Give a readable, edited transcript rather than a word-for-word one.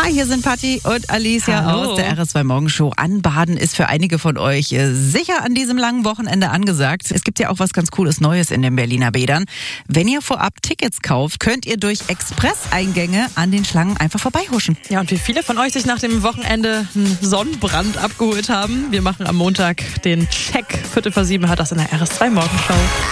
hier sind Patti und Alicia Hallo. aus der RS2 Morgenshow. Anbaden ist für einige von euch sicher an diesem langen Wochenende angesagt. Es gibt ja auch was ganz Cooles Neues in den Berliner Bädern. Wenn ihr vorab Tickets kauft, könnt ihr durch Expresseingänge an den Schlangen einfach vorbeihuschen. Ja, und wie viele von euch sich nach dem Wochenende einen Sonnenbrand abgeholt haben, wir machen am Montag den Check. 7:15 hat das in der RS2 Morgenshow.